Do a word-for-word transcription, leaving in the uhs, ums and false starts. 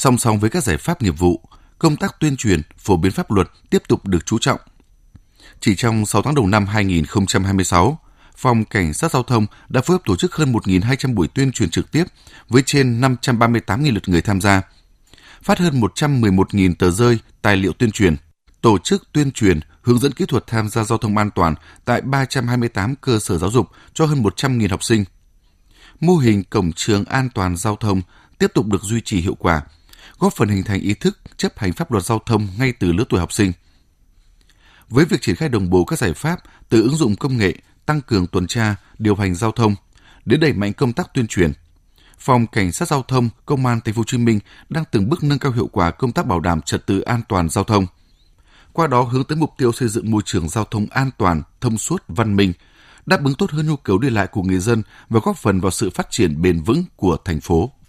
Song song với các giải pháp nghiệp vụ, công tác tuyên truyền, phổ biến pháp luật tiếp tục được chú trọng. Chỉ trong sáu tháng đầu năm hai nghìn không trăm hai mươi sáu, Phòng Cảnh sát Giao thông đã phối hợp tổ chức hơn một nghìn hai trăm buổi tuyên truyền trực tiếp với trên năm trăm ba mươi tám nghìn lượt người tham gia, phát hơn một trăm mười một nghìn tờ rơi, tài liệu tuyên truyền, tổ chức tuyên truyền, hướng dẫn kỹ thuật tham gia giao thông an toàn tại ba trăm hai mươi tám cơ sở giáo dục cho hơn một trăm nghìn học sinh. Mô hình cổng trường an toàn giao thông tiếp tục được duy trì hiệu quả, góp phần hình thành ý thức chấp hành pháp luật giao thông ngay từ lứa tuổi học sinh. Với việc triển khai đồng bộ các giải pháp từ ứng dụng công nghệ, tăng cường tuần tra, điều hành giao thông đến đẩy mạnh công tác tuyên truyền, Phòng Cảnh sát Giao thông Công an Thành phố Hồ Chí Minh đang từng bước nâng cao hiệu quả công tác bảo đảm trật tự an toàn giao thông. Qua đó hướng tới mục tiêu xây dựng môi trường giao thông an toàn, thông suốt, văn minh, đáp ứng tốt hơn nhu cầu đi lại của người dân và góp phần vào sự phát triển bền vững của thành phố.